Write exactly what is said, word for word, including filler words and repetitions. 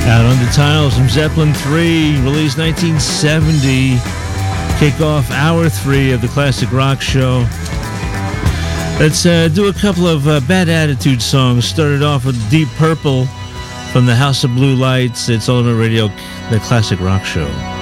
Out on the Tiles from Zeppelin three, released nineteen seventy. Kick off hour three of the Classic Rock Show. Let's uh, do a couple of uh, Bad Attitude songs. Started off with Deep Purple from the House of Blue Lights. It's Ultimate Radio, the Classic Rock Show.